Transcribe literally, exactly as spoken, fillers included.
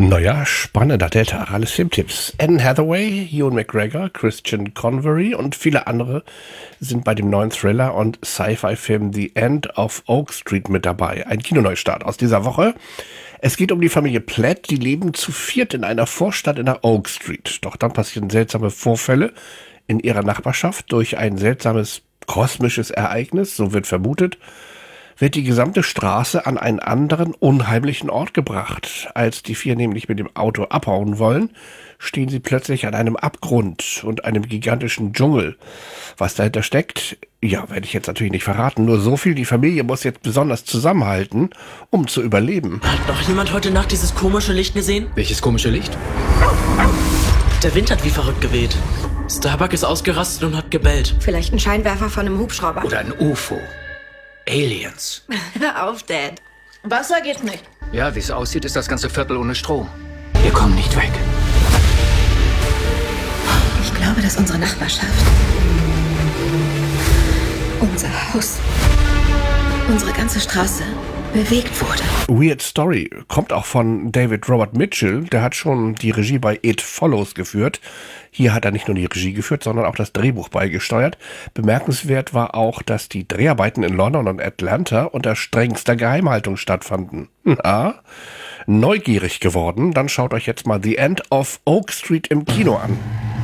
Naja, spannender Delta, alles Filmtipps. Anne Hathaway, Ewan McGregor, Christian Convery und viele andere sind bei dem neuen Thriller- und Sci-Fi-Film The End of Oak Street mit dabei. Ein Kinoneustart aus dieser Woche. Es geht um die Familie Platt, die leben zu viert in einer Vorstadt in der Oak Street. Doch dann passieren seltsame Vorfälle in ihrer Nachbarschaft. Durch ein seltsames kosmisches Ereignis, so wird vermutet, wird die gesamte Straße an einen anderen unheimlichen Ort gebracht. Als die vier nämlich mit dem Auto abhauen wollen, stehen sie plötzlich an einem Abgrund und einem gigantischen Dschungel. Was dahinter steckt, ja, werde ich jetzt natürlich nicht verraten. Nur so viel, die Familie muss jetzt besonders zusammenhalten, um zu überleben. Hat noch jemand heute Nacht dieses komische Licht gesehen? Welches komische Licht? Der Wind hat wie verrückt geweht. Starbuck ist ausgerastet und hat gebellt. Vielleicht ein Scheinwerfer von einem Hubschrauber. Oder ein U F O. Aliens. Hör auf, Dad. Wasser geht nicht. Ja, wie es aussieht, ist das ganze Viertel ohne Strom. Wir kommen nicht weg. Ich glaube, dass unsere Nachbarschaft, unser Haus, unsere ganze Straße bewegt wurde. Weird Story kommt auch von David Robert Mitchell. Der hat schon die Regie bei It Follows geführt. Hier hat er nicht nur die Regie geführt, sondern auch das Drehbuch beigesteuert. Bemerkenswert war auch, dass die Dreharbeiten in London und Atlanta unter strengster Geheimhaltung stattfanden. Na, neugierig geworden? Dann schaut euch jetzt mal The End of Oak Street im Kino an.